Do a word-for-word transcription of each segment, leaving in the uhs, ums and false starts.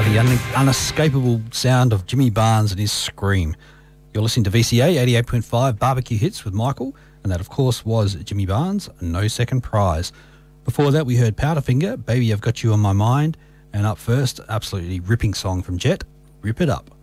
the un- unescapable sound of Jimmy Barnes and his scream. You're listening to V C A eighty-eight point five Barbecue Hits with Michael, and that, of course, was Jimmy Barnes, No Second Prize. Before that, we heard Powderfinger, Baby I've Got You on My Mind, and up first, absolutely ripping song from Jet, Rip It Up.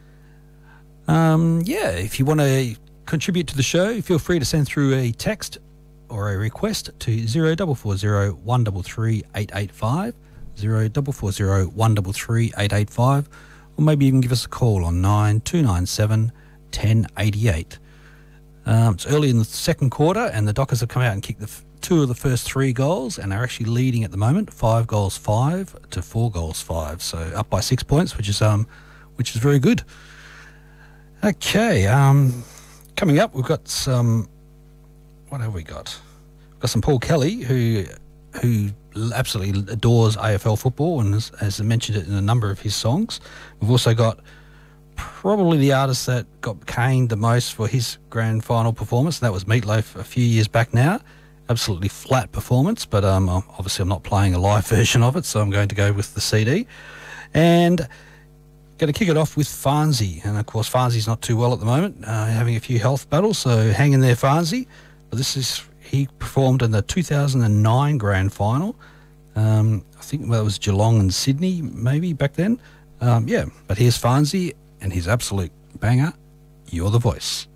Um, yeah, if you want to contribute to the show, feel free to send through a text or a request to zero four four zero one three three eight eight five, zero four four zero one three three eight eight five, or maybe even give us a call on nine two nine seven one oh eight eight. Um, it's early in the second quarter, and the Dockers have come out and kicked the f- two of the first three goals, and are actually leading at the moment, five goals five to four goals five, so up by six points, which is um, which is very good. Okay, um, coming up, we've got some. What have we got? We've got some Paul Kelly, who who absolutely adores A F L football and has, has mentioned it in a number of his songs. We've also got probably the artist that got caned the most for his grand final performance, and that was Meatloaf a few years back now. Absolutely flat performance, but um, obviously I'm not playing a live version of it, so I'm going to go with the C D. And going to kick it off with Farnsey, and of course Farnsey's not too well at the moment, uh, having a few health battles, so hang in there, Farnsey. But this is, he performed in the two thousand nine grand final. Um, I think well, it was Geelong and Sydney maybe back then. Um, yeah, but here's Farnsey and his absolute banger, You're the Voice.